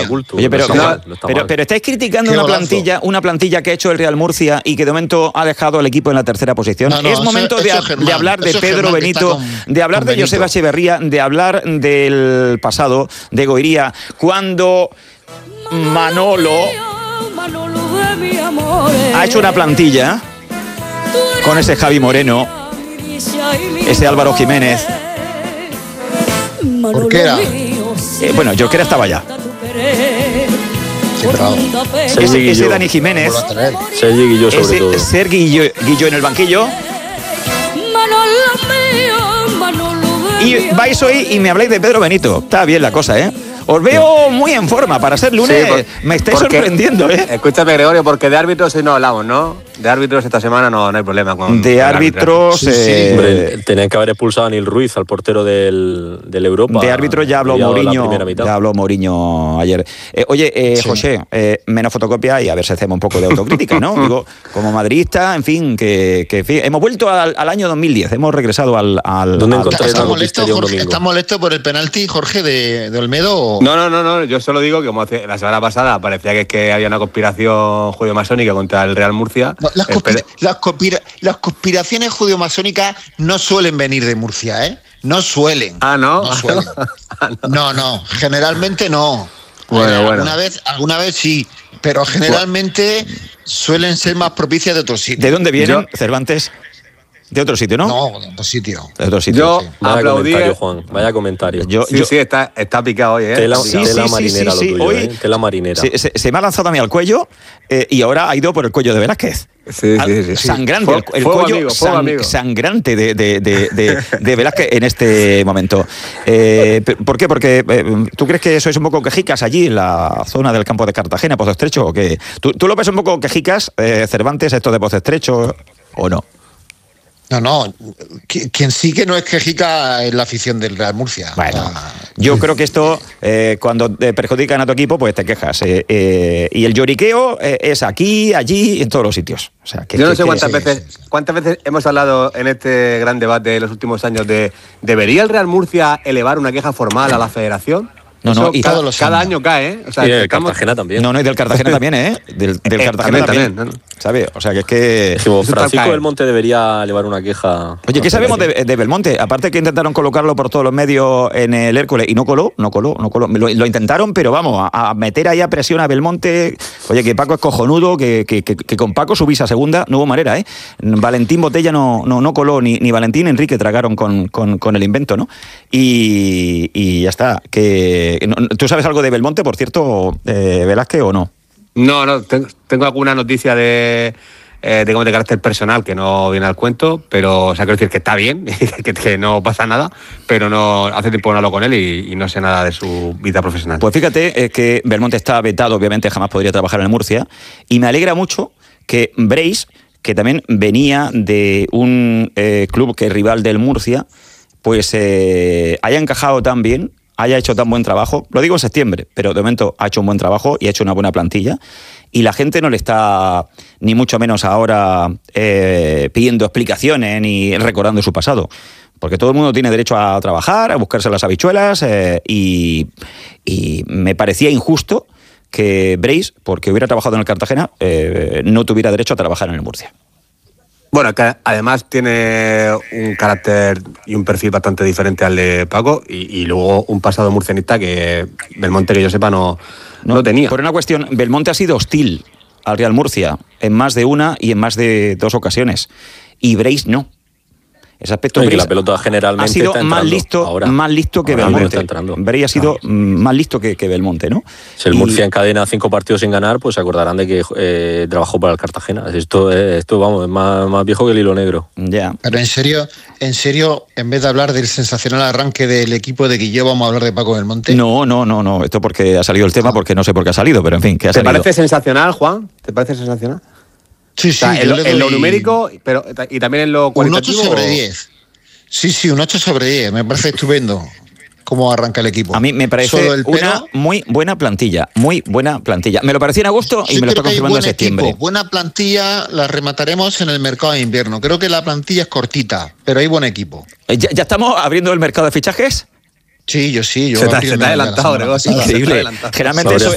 oculto. Oye, pero estáis criticando una plantilla que ha hecho el Real Murcia y que de momento ha dejado al equipo en la tercera posición. Es momento de hablar de Pedro Benito, de hablar de Joseba Echeverría, de hablar del pasado de Goiría, cuando Manolo ha hecho una plantilla con ese Javi Moreno, ese Álvaro Jiménez. ¿Por qué era? Bueno, Jorquera estaba allá. Sí, pero ese Dani Jiménez, Sergi Guilló sobre todo. Sergi Guilló en el banquillo. Y vais hoy y me habláis de Pedro Benito. Está bien la cosa, ¿eh? Os veo muy en forma para ser lunes. Sí, me estáis sorprendiendo, ¿eh? Escúchame, Gregorio, porque de árbitros hoy no hablamos, ¿no? De árbitros esta semana no hay problema con... De árbitros... Hombre, tenían que haber expulsado a Nil Ruiz, al portero del Europa. De árbitros ya habló Mourinho. Ya habló Mourinho ayer. Oye, José, menos fotocopia y a ver si hacemos un poco de autocrítica, ¿no? Digo, como madridista, en fin, que hemos vuelto al año 2010, hemos regresado al ¿Dónde encontráis la molesto, Jorge? ¿Estás molesto por el penalti, Jorge, de Olmedo? No, yo solo digo que como la semana pasada parecía que había una conspiración judeo-masónica contra el Real Murcia. No, las conspiraciones judeo-masónicas no suelen venir de Murcia, ¿eh? No suelen. ¿No? No suelen. No, generalmente no. Bueno. Alguna vez sí, pero generalmente suelen ser más propicias de otros sitios. ¿De dónde vienen, Cervantes? De otro sitio, ¿no? No, de otro sitio. Yo vaya aplaudí. Comentario, Juan. Vaya comentario. Sí, está picado hoy, ¿eh? Tela marinera lo tuyo, hoy, tela marinera. Se me ha lanzado a mí al cuello y ahora ha ido por el cuello de Velázquez. Sí. Sangrante, el cuello sangrante de Velázquez en este momento. ¿Por qué? Porque ¿tú crees que sois un poco quejicas allí en la zona del campo de Cartagena, Pozo Estrecho? ¿O qué? ¿Tú lo ves un poco quejicas, Cervantes, esto de Pozo Estrecho, o no? No, quien sí que no es quejica es la afición del Real Murcia. Bueno, yo creo que esto, cuando perjudican a tu equipo, pues te quejas. Y el lloriqueo es aquí, allí, en todos los sitios. O sea, yo no sé cuántas veces hemos hablado en este gran debate de los últimos años de ¿debería el Real Murcia elevar una queja formal a la Federación? No, y cada año cae, ¿eh? O sea, y del Cartagena también. No, y del Cartagena también, ¿eh? Del Cartagena también. ¿No? ¿Sabes? O sea, que es que... Francisco Belmonte debería elevar una queja. Oye, ¿qué sabemos de Belmonte? Aparte que intentaron colocarlo por todos los medios en el Hércules y no coló. Lo intentaron, pero vamos, a meter ahí a presión a Belmonte. Oye, que Paco es cojonudo, que con Paco subís a segunda, no hubo manera, ¿eh? Valentín Botella no coló, ni Valentín Enrique tragaron con el invento, ¿no? Y ya está, ¿Tú sabes algo de Belmonte, por cierto, Velázquez, o no? No, tengo alguna noticia de carácter personal que no viene al cuento, pero quiero decir que está bien, que no pasa nada, pero no hace tiempo no hablo con él y no sé nada de su vida profesional. Pues fíjate que Belmonte está vetado, obviamente jamás podría trabajar en el Murcia, y me alegra mucho que Breis, que también venía de un club que es rival del Murcia, pues haya encajado tan bien, haya hecho tan buen trabajo. Lo digo en septiembre, pero de momento ha hecho un buen trabajo y ha hecho una buena plantilla. Y la gente no le está, ni mucho menos ahora, pidiendo explicaciones ni recordando su pasado. Porque todo el mundo tiene derecho a trabajar, a buscarse las habichuelas, y me parecía injusto que Breis, porque hubiera trabajado en el Cartagena, no tuviera derecho a trabajar en el Murcia. Bueno, que además tiene un carácter y un perfil bastante diferente al de Paco y luego un pasado murcianista que Belmonte, que yo sepa, no tenía. Por una cuestión, Belmonte ha sido hostil al Real Murcia en más de una y en más de 2 ocasiones. Y Breis no. Ese aspecto Breis la pelota generalmente ha sido está más listo que Belmonte. Breis ha sido más listo que Belmonte, ¿no? Si el Murcia encadena 5 partidos sin ganar, pues se acordarán de que trabajó para el Cartagena. Esto vamos, es más viejo que el hilo negro. Ya. Pero en serio, en vez de hablar del sensacional arranque del equipo de Guilló, vamos a hablar de Paco Belmonte. No. Esto porque ha salido el tema, porque no sé por qué ha salido, pero en fin, que ha salido. ¿Te parece sensacional, Juan? ¿Te parece sensacional? Sí, o sea, en lo numérico y también en lo cualitativo. Un 8 sobre 10. Sí, un 8 sobre 10. Me parece estupendo cómo arranca el equipo. A mí me parece una muy buena plantilla. Me lo parecía en agosto y me lo está confirmando en septiembre. Buena plantilla, la remataremos en el mercado de invierno. Creo que la plantilla es cortita, pero hay buen equipo. ¿Ya estamos abriendo el mercado de fichajes? Sí, yo se te ha adelantado, Increíble. Generalmente